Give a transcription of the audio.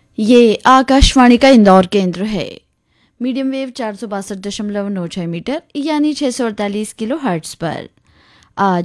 ये आकाशवाणी का इंदौर केंद्र है। मीडियम वेव 462.96 मीटर यानी 648 किलो हर्ट्ज पर। आज